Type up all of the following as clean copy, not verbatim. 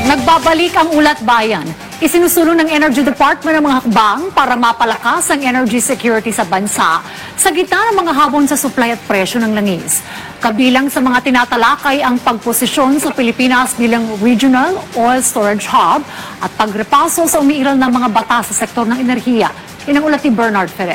Nagbabalik ang Ulat Bayan. Isinusulong ng Energy Department ang mga hakbang para mapalakas ang energy security sa bansa sa gitna ng mga habon sa supply at presyo ng langis. Kabilang sa mga tinatalakay ang pagposisyon sa Pilipinas bilang regional oil storage hub at pagrepaso sa umiiral ng mga batas sa sektor ng enerhiya. Yan ang ulat ni Bernard Ferrer.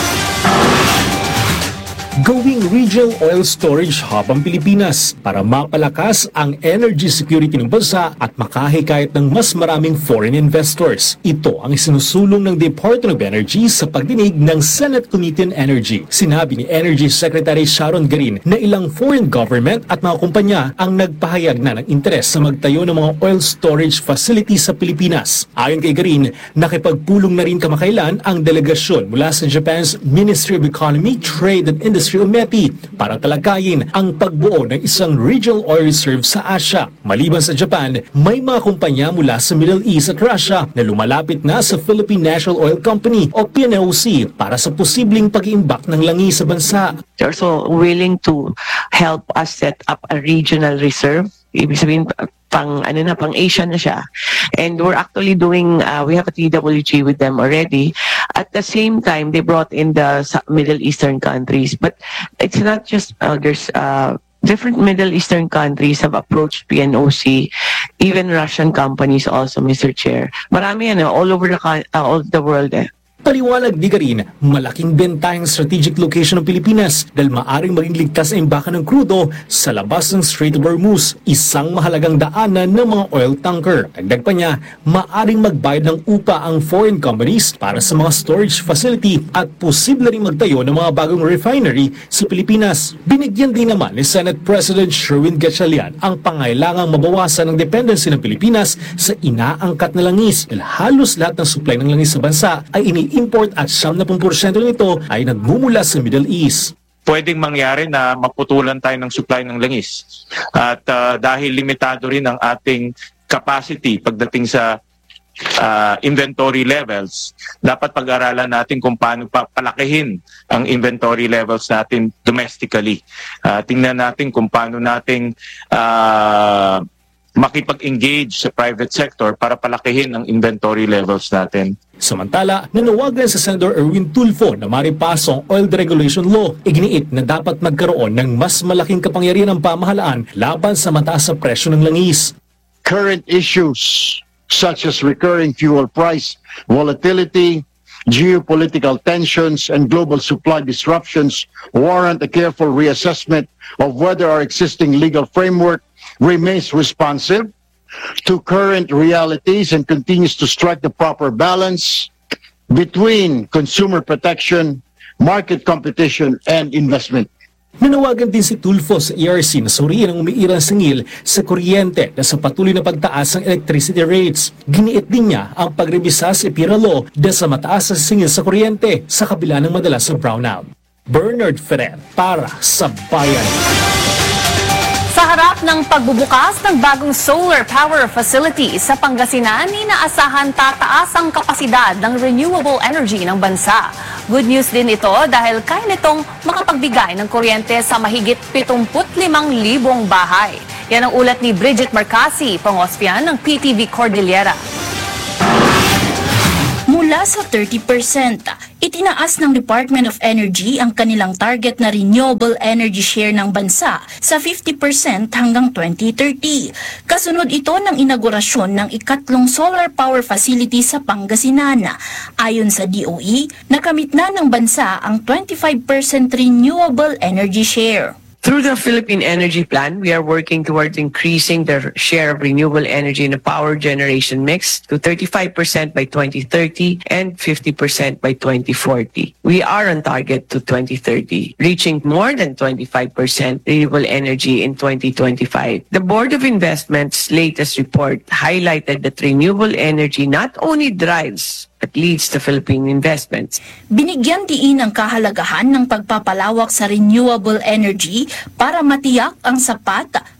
Gawing regional oil storage hub ang Pilipinas para mapalakas ang energy security ng bansa at makahikayat ng mas maraming foreign investors. Ito ang isinusulong ng Department of Energy sa pagdinig ng Senate Committee on Energy. Sinabi ni Energy Secretary Sharon Garin na ilang foreign government at mga kumpanya ang nagpahayag na ng interes sa magtayo ng mga oil storage facilities sa Pilipinas. Ayon kay Garin, nakipagpulong na rin kamakailan ang delegasyon mula sa Japan's Ministry of Economy, Trade and Industry UMETI para talakayin ang pagbuo ng isang regional oil reserve sa Asia. Maliban sa Japan, may mga kumpanya mula sa Middle East at Russia na lumalapit na sa Philippine National Oil Company o PNOC para sa posibleng pag-iimbak ng langis sa bansa. They're also willing to help us set up a regional reserve. Ibig sabihin, pang Asia na siya. And we're actually doing, we have a TWG with them already. At the same time, they brought in the Middle Eastern countries. But it's not just, there's different Middle Eastern countries have approached PNOC, even Russian companies also, Mr. Chair. Marami yan, all over the world. Paliwanag ni Garin, malaking bentayang strategic location ng Pilipinas dahil maaring maging ligtas ang imbakan ng krudo sa labas ng Strait of Hormuz, isang mahalagang daanan ng mga oil tanker. Dagdag pa niya, maaring magbayad ng upa ang foreign companies para sa mga storage facility at posible ring magtayo ng mga bagong refinery sa Pilipinas. Binigyan din naman ni Senate President Sherwin Gatchalian ang pangailangang mabawasan ang dependency ng Pilipinas sa inaangkat na langis dahil halos lahat ng supply ng langis sa bansa ay import at 70% nito ay nagmumula sa Middle East. Pwedeng mangyari na maputulan tayo ng supply ng langis. At dahil limitado rin ang ating capacity pagdating sa inventory levels, dapat pag-aralan natin kung paano palakihin ang inventory levels natin domestically. Tingnan natin kung paano natin makipag-engage sa private sector para palakihin ang inventory levels natin. Samantala, nanawagan sa Senator Erwin Tulfo na maripasong oil deregulation law, iginiit na dapat magkaroon ng mas malaking kapangyarihan ng pamahalaan laban sa mataas sa presyo ng langis. Current issues such as recurring fuel price volatility, geopolitical tensions, and global supply disruptions warrant a careful reassessment of whether our existing legal framework remains responsive to current realities and continues to strike the proper balance between consumer protection, market competition, and investment. Nanawagan din si Tulfo sa ERC na suriin ang umiirang singil sa kuryente na sa patuloy na pagtaas ng electricity rates. Giniit din niya ang pagrebisa sa EPIRA law dahil sa mataas sa singil sa kuryente sa kabila ng madalas sa brownout. Bernard Ferrer para sa Bayan. Sa harap ng pagbubukas ng bagong solar power facility sa Pangasinan, inaasahan tataas ang kapasidad ng renewable energy ng bansa. Good news din ito dahil kaya nitong makapagbigay ng kuryente sa mahigit 75,000 bahay. Yan ang ulat ni Bridget Marcasi, pangospian ng PTV Cordillera. Mula sa 30%, itinaas ng Department of Energy ang kanilang target na renewable energy share ng bansa sa 50% hanggang 2030. Kasunod ito ng inaugurasyon ng ikatlong solar power facility sa Pangasinan. Ayon sa DOE, nakamit na ng bansa ang 25% renewable energy share. Through the Philippine Energy Plan, we are working towards increasing the share of renewable energy in the power generation mix to 35% by 2030 and 50% by 2040. We are on target to 2030, reaching more than 25% renewable energy in 2025. The Board of Investment's latest report highlighted that renewable energy not only drives but leads to Philippine investments. Binigyan diin ang kahalagahan ng pagpapalawak sa renewable energy para matiyak ang sapat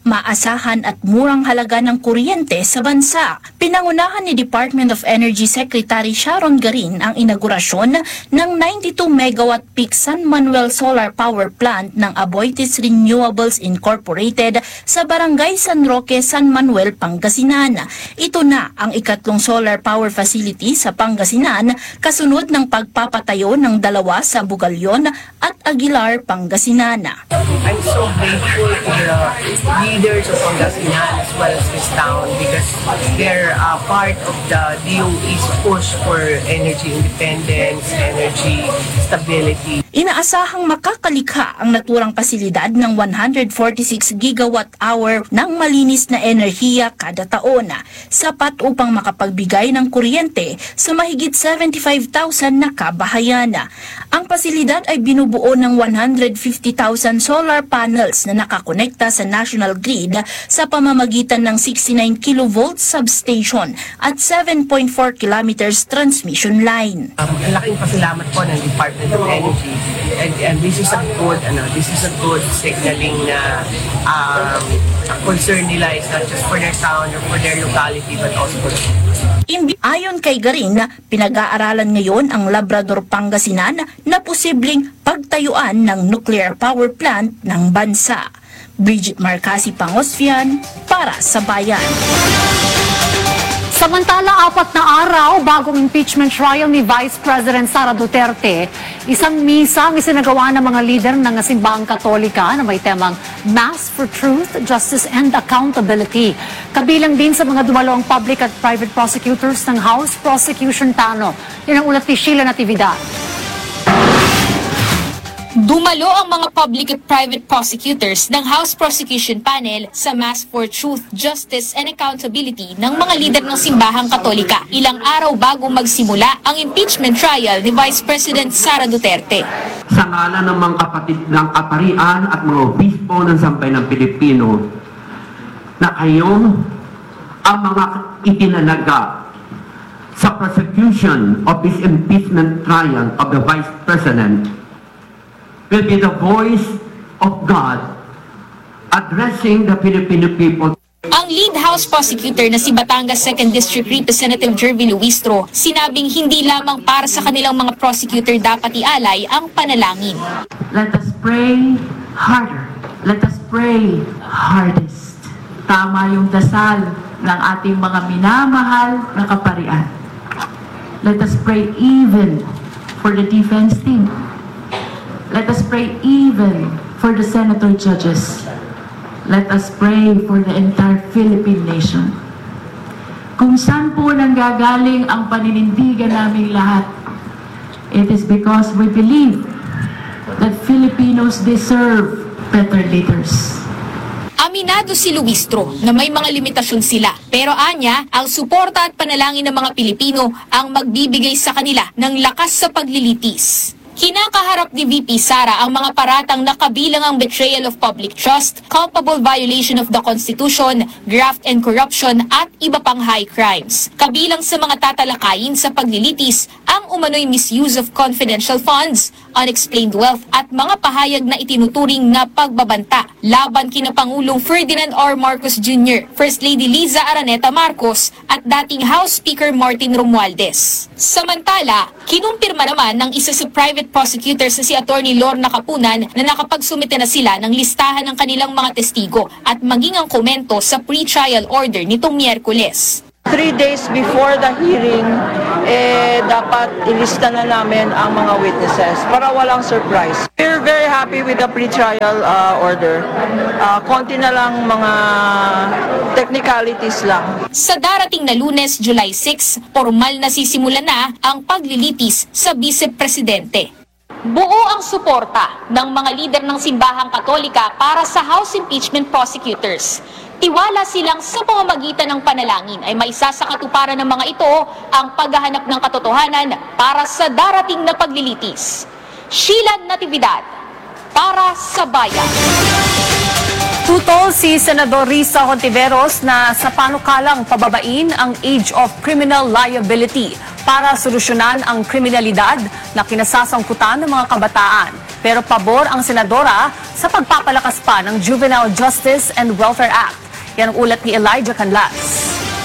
maasahan at murang halaga ng kuryente sa bansa. Pinangunahan ni Department of Energy Secretary Sharon Garin ang inaugurasyon ng 92 megawatt peak San Manuel Solar Power Plant ng Aboitiz Renewables Incorporated sa Barangay San Roque, San Manuel, Pangasinan. Ito na ang ikatlong solar power facility sa Pangasinan kasunod ng pagpapatayo ng dalawa sa Bugalyon at Aguilar, Pangasinan. I'm so grateful to the leaders of Pangasinan as well as this town because they're part of the DOE's push for energy independence, energy stability. Inaasahang makakalikha ang naturang pasilidad ng 146 gigawatt hour ng malinis na enerhiya kada taon, sapat upang makapagbigay ng kuryente sa mahigit 75,000 na kabahayan. Ang pasilidad ay binubuo ng 150,000 solar panels na nakakonekta sa national grid sa pamamagitan ng 69 kilovolt substation at 7.4 kilometers transmission line. Laking pasalamat po ng Department of Energy and this is a good signaling na concern nila is not just for their town or for their locality but also for the Ayon kay Garin, pinag-aaralan ngayon ang Labrador, Pangasinan na posibleng pagtayuan ng nuclear power plant ng bansa. Bridget Marcasi, Pangosfian, para sa Bayan. Samantala, 4 na araw bagong impeachment trial ni Vice President Sara Duterte, isang misa ang isinagawa ng mga lider ng simbahang Katolika na may temang Mass for Truth, Justice and Accountability. Kabilang din sa mga dumalo ang public at private prosecutors ng House Prosecution Panel. Yan ang ulat ni Sheila Natividad. Dumalo ang mga public at private prosecutors ng House Prosecution Panel sa Mass for Truth, Justice and Accountability ng mga lider ng simbahang Katolika ilang araw bago magsimula ang impeachment trial ni Vice President Sara Duterte. Sa ngalan ng mga kapatid ng kaparian at mga obispo ng Sampay ng Pilipino na kayo ang mga itinalaga sa prosecution of this impeachment trial of the Vice President will be the voice of God addressing the Filipino people. Ang lead House Prosecutor na si Batangas 2nd District Representative Jervy Luistro, sinabing hindi lamang para sa kanilang mga prosecutor dapat ialay ang panalangin. Let us pray harder. Let us pray hardest. Tama yung dasal ng ating mga minamahal na kaparian. Let us pray even for the defense team. Let us pray even for the senator judges. Let us pray for the entire Philippine nation. Kung saan po nanggagaling ang paninindigan naming lahat, it is because we believe that Filipinos deserve better leaders. Aminado si Luistro na may mga limitasyon sila, pero anya, ang suporta at panalangin ng mga Pilipino ang magbibigay sa kanila ng lakas sa paglilitis. Kinakaharap ni VP Sara ang mga paratang na kabilang ang betrayal of public trust, culpable violation of the Constitution, graft and corruption at iba pang high crimes. Kabilang sa mga tatalakayin sa paglilitis ang umano'y misuse of confidential funds, unexplained wealth at mga pahayag na itinuturing na pagbabanta laban kina Pangulong Ferdinand R. Marcos Jr., First Lady Liza Araneta Marcos at dating House Speaker Martin Romualdez. Samantala, kinumpirma naman ng isa sa private prosecutors na si Attorney Lorna Kapunan na nakapagsumite na sila ng listahan ng kanilang mga testigo at maging ang komento sa pre-trial order nitong Miyerkules. 3 days before the hearing, dapat ilista na namin ang mga witnesses para walang surprise. We're very happy with the pre-trial order. Konti na lang mga technicalities lang. Sa darating na Lunes, July 6, formal na sisimulan na ang paglilitis sa Vice-Presidente. Buo ang suporta ng mga lider ng simbahang Katolika para sa House Impeachment Prosecutors. Tiwala silang sa pamamagitan ng panalangin ay maisa sa katuparan ng mga ito ang paghahanap ng katotohanan para sa darating na paglilitis. Sheila Natividad, para sa Bayan. Tutol si Senador Risa Hontiveros na sa panukalang pababain ang age of criminal liability para solusyonan ang kriminalidad na kinasasangkutan ng mga kabataan. Pero pabor ang senadora sa pagpapalakas pa ng Juvenile Justice and Welfare Act. Yan ang ulat ni Elijah Canlas.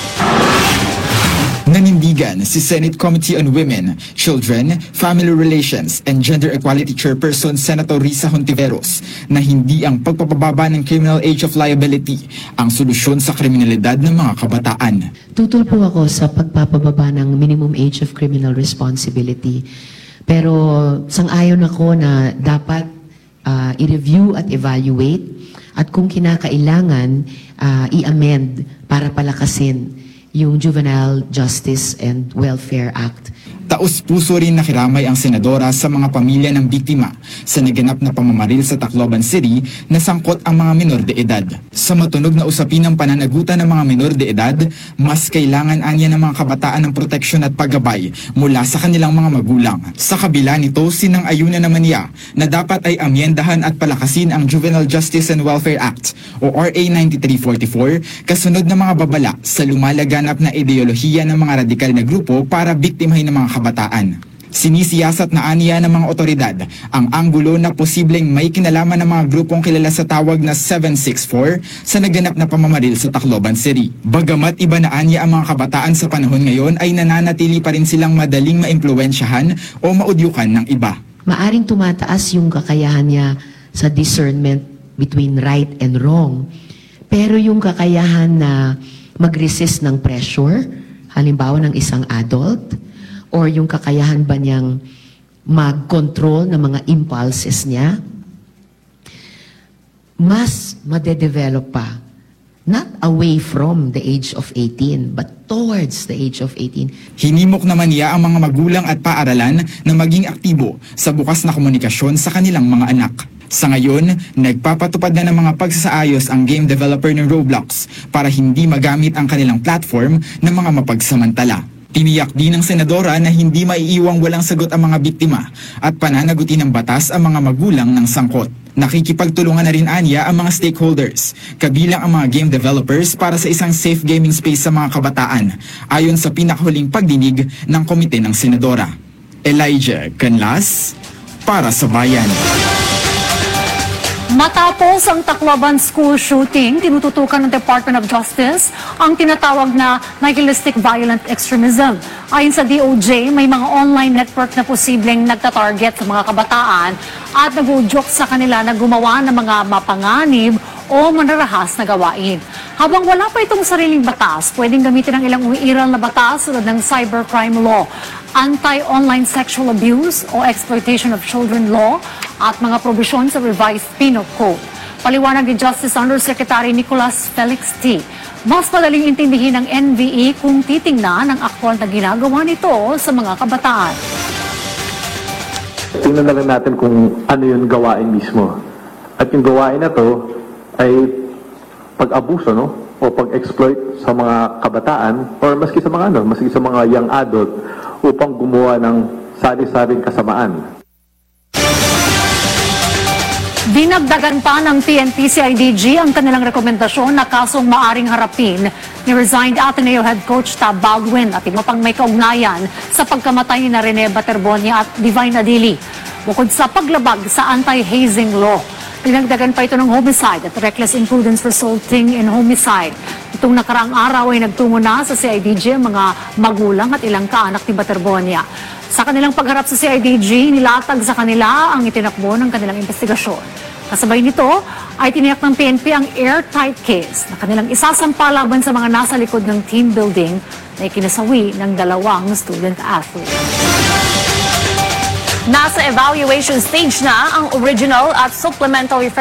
Nanindigan si Senate Committee on Women, Children, Family Relations, and Gender Equality Chairperson Senator Risa Hontiveros na hindi ang pagpapababa ng criminal age of liability ang solusyon sa kriminalidad ng mga kabataan. Tutol po ako sa pagpapababa ng minimum age of criminal responsibility. Pero sang-ayon ako na dapat i-review at evaluate at kung kinakailangan i-amend para palakasin yung Juvenile Justice and Welfare Act. Taos-puso rin nakiramay ang senadora sa mga pamilya ng biktima sa naganap na pamamaril sa Tacloban City na sangkot ang mga menor de edad. Sa matunog na usapin ng pananagutan ng mga menor de edad, mas kailangan anya ng mga kabataan ng proteksyon at paggabay mula sa kanilang mga magulang. Sa kabila nito, sinang-ayunan naman niya na dapat ay amyendahan at palakasin ang Juvenile Justice and Welfare Act o RA 9344 kasunod ng mga babala sa lumalaganap na ideolohiya ng mga radikal na grupo para biktimahin ng mga kabataan. Sinisiyasat na aniya ng mga otoridad ang anggulo na posibleng may kinalaman ng mga grupong kilala sa tawag na 764 sa naganap na pamamaril sa Tacloban City. Bagamat iba na aniya ang mga kabataan sa panahon ngayon ay nananatili pa rin silang madaling maimpluwensyahan o maudyukan ng iba. Maaring tumataas yung kakayahan niya sa discernment between right and wrong. Pero yung kakayahan na mag-resist ng pressure, halimbawa ng isang adult, or yung kakayahan ba niyang mag-control ng mga impulses niya, mas madedevelop pa. Not away from the age of 18, but towards the age of 18. Hinimok naman niya ang mga magulang at paaralan na maging aktibo sa bukas na komunikasyon sa kanilang mga anak. Sa ngayon, nagpapatupad na ng mga pagsasaayos ang game developer ng Roblox para hindi magamit ang kanilang platform ng mga mapagsamantala. Tiniyak din ng senadora na hindi maiiwang walang sagot ang mga biktima at pananagutin ng batas ang mga magulang ng sangkot. Nakikipagtulungan na rin aniya ang mga stakeholders, kabilang ang mga game developers para sa isang safe gaming space sa mga kabataan, ayon sa pinakahuling pagdinig ng komite ng senadora. Elijah Canlas, para sa Bayan. Matapos ang Tacloban school shooting, tinututukan ng Department of Justice ang tinatawag na nihilistic violent extremism. Ayon sa DOJ, may mga online network na posibleng nagtatarget sa mga kabataan at nag-uudyok sa kanila na gumawa ng mga mapanganib o manarahas na gawain. Habang wala pa itong sariling batas, pwedeng gamitin ang ilang umiiral na batas tulad ng cybercrime law, anti-online sexual abuse o exploitation of children law at mga probisyon sa revised penal code. Paliwanag ni Justice Undersecretary Nicolas Felix T. Mas madaling intindihin ng NBE kung titingnan ang aktwal na ginagawa nito sa mga kabataan. Tingnan na lang natin kung ano yung gawain mismo. At yung gawain na to ay pag-abuso, no? O pag-exploit sa mga kabataan or maski sa mga young adult upang gumawa ng sari-saring kasamaan. Dinagdagan pa ng PNP-CIDG ang kanilang rekomendasyon na kasong maaring harapin ni resigned Ateneo Head Coach Tab Baldwin at iba pang may kaugnayan sa pagkamatay ni Rene Baterbonia at Divine Adili. Bukod sa paglabag sa anti-hazing law, dinagdagan pa ito ng homicide at reckless imprudence resulting in homicide. Itong nakaraang araw ay nagtungo na sa CIDG ang mga magulang at ilang kaanak ni Baterbonia. Sa kanilang pagharap sa CIDG, nilatag sa kanila ang itinakbo ng kanilang investigasyon. Kasabay nito ay tiniyak ng PNP ang airtight case na kanilang isasampa laban sa mga nasa likod ng team building na ikinasawi ng dalawang student athlete. Nasa evaluation stage na ang original at supplementary